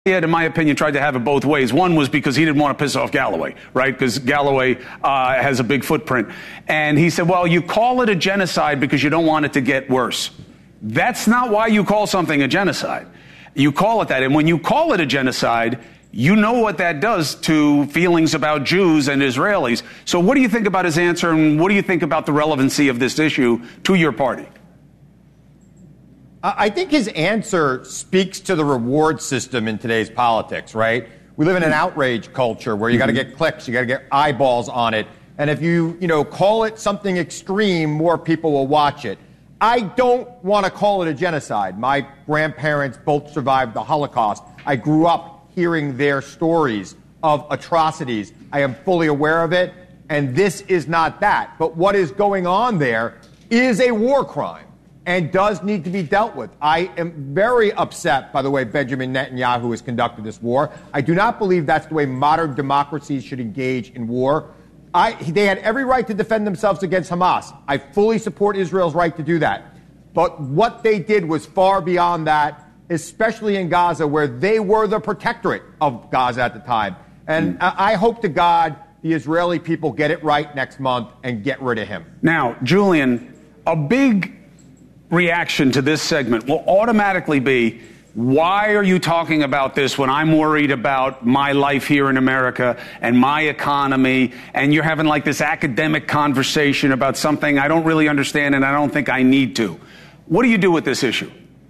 in my opinion, tried to have it both ways. One was because he didn't want to piss off Galloway, right? Because Galloway has a big footprint. And he said, well, you call it a genocide because you don't want it to get worse. That's not why you call something a genocide. You call it that. And when you call it a genocide, you know what that does to feelings about Jews and Israelis. So what do you think about his answer, and what do you think about the relevancy of this issue to your party? I think his answer speaks to the reward system in today's politics, right? We live in an outrage culture where you got to get clicks, you got to get eyeballs on it. And if you call it something extreme, more people will watch it. I don't want to call it a genocide. My grandparents both survived the Holocaust. I grew up hearing their stories of atrocities. I am fully aware of it, and this is not that. But what is going on there is a war crime and does need to be dealt with. I am very upset by the way Benjamin Netanyahu has conducted this war. I do not believe that's the way modern democracies should engage in war. They had every right to defend themselves against Hamas. I fully support Israel's right to do that. But what they did was far beyond that, especially in Gaza, where they were the protectorate of Gaza at the time. And I hope to God the Israeli people get it right next month and get rid of him. Now, Julian, a big reaction to this segment will automatically be, why are you talking about this when I'm worried about my life here in America and my economy, and you're having like this academic conversation about something I don't really understand and I don't think I need to. What do you do with this issue?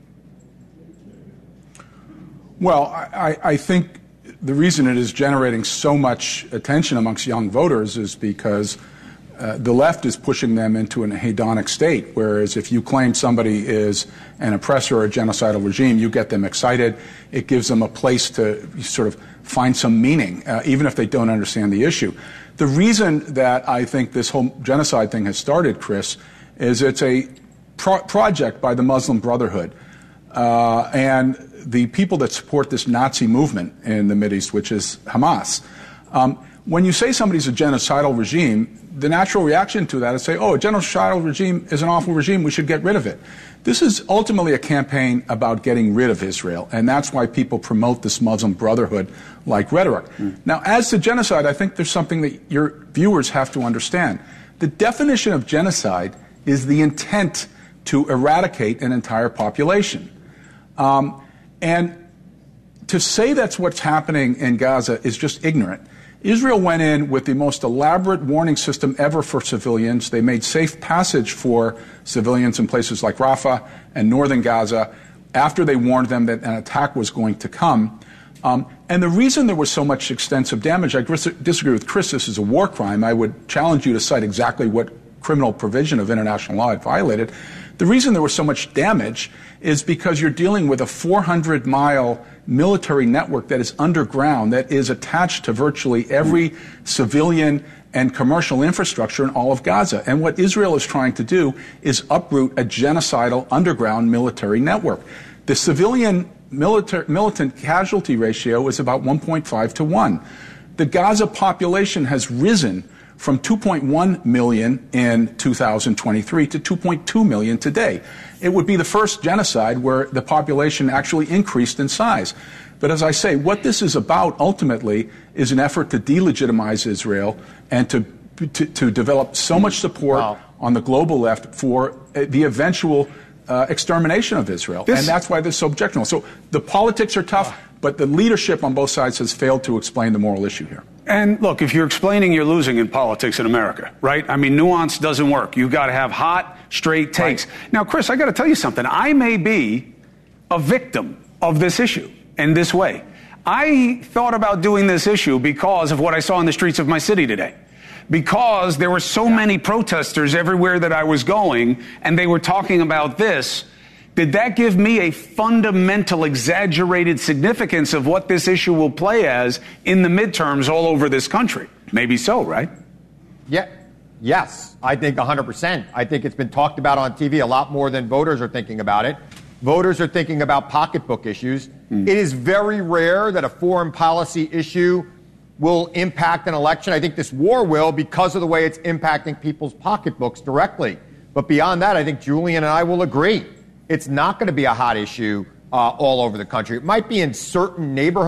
Well, I think the reason it is generating so much attention amongst young voters is because the left is pushing them into an hedonic state, whereas if you claim somebody is an oppressor or a genocidal regime, you get them excited. It gives them a place to sort of find some meaning, even if they don't understand the issue. The reason that I think this whole genocide thing has started, Chris, is it's a project by the Muslim Brotherhood. And the people that support this Nazi movement in the Mideast, which is Hamas. When you say somebody's a genocidal regime, the natural reaction to that is say, oh, a genocidal regime is an awful regime, we should get rid of it. This is ultimately a campaign about getting rid of Israel, and that's why people promote this Muslim Brotherhood-like rhetoric. Now, as to genocide, I think there's something that your viewers have to understand. The definition of genocide is the intent to eradicate an entire population. And to say that's what's happening in Gaza is just ignorant. Israel went in with the most elaborate warning system ever for civilians. They made safe passage for civilians in places like Rafah and northern Gaza after they warned them that an attack was going to come. And the reason there was so much extensive damage, I disagree with Chris, this is a war crime. I would challenge you to cite exactly what criminal provision of international law it violated. The reason there was so much damage is because you're dealing with a 400-mile military network that is underground, that is attached to virtually every civilian and commercial infrastructure in all of Gaza. And what Israel is trying to do is uproot a genocidal underground military network. The civilian militant casualty ratio is about 1.5 to 1. The Gaza population has risen from 2.1 million in 2023 to 2.2 million today. It would be the first genocide where the population actually increased in size. But as I say, what this is about ultimately is an effort to delegitimize Israel and to develop so much support on the global left for the eventual extermination of Israel. And that's why this is so objectionable. So the politics are tough, but the leadership on both sides has failed to explain the moral issue here. And look, if you're explaining, you're losing in politics in America, right? I mean, nuance doesn't work. You've got to have hot, straight takes. Right. Now, Chris, I got to tell you something. I may be a victim of this issue in this way. I thought about doing this issue because of what I saw in the streets of my city today. Because there were so many protesters everywhere that I was going, and they were talking about this. Did that give me a fundamental, exaggerated significance of what this issue will play as in the midterms all over this country? Maybe so, right? Yeah. Yes, I think 100%. I think it's been talked about on TV a lot more than voters are thinking about it. Voters are thinking about pocketbook issues. It is very rare that a foreign policy issue will impact an election. I think this war will because of the way it's impacting people's pocketbooks directly. But beyond that, I think Julian and I will agree. It's not going to be a hot issue all over the country. It might be in certain neighborhoods.